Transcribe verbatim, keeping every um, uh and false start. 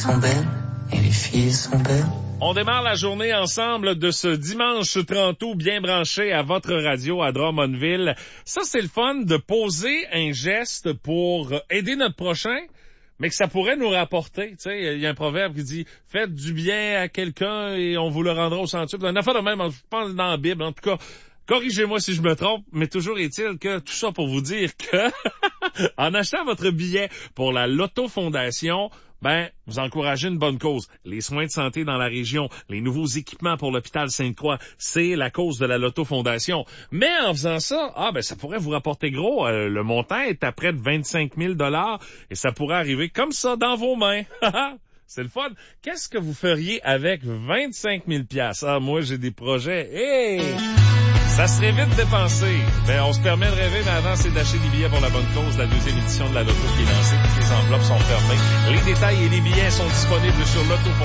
sont belles et les filles sont belles. On démarre la journée ensemble de ce dimanche trente août, bien branché à votre radio à Drummondville. Ça, c'est le fun de poser un geste pour aider notre prochain, mais que ça pourrait nous rapporter. Tu sais, il y a un proverbe qui dit « Faites du bien à quelqu'un et on vous le rendra au centuple ». Un affaire de même, je pense dans la Bible, en tout cas. Corrigez-moi si je me trompe, mais toujours est-il que tout ça pour vous dire que en achetant votre billet pour la Loto Fondation, ben, vous encouragez une bonne cause. Les soins de santé dans la région, les nouveaux équipements pour l'hôpital Sainte-Croix, c'est la cause de la Loto Fondation. Mais en faisant ça, ah ben ça pourrait vous rapporter gros. Euh, le montant est à près de vingt-cinq mille dollars et ça pourrait arriver comme ça dans vos mains. C'est le fun. Qu'est-ce que vous feriez avec vingt-cinq mille piastres? Ah, moi, j'ai des projets. Hey! Ça serait vite dépensé. Ben, on se permet de rêver, mais avant, c'est d'acheter des billets pour la bonne cause. La deuxième édition de la Loto qui est lancée. Toutes les enveloppes sont fermées. Les détails et les billets sont disponibles sur Loto.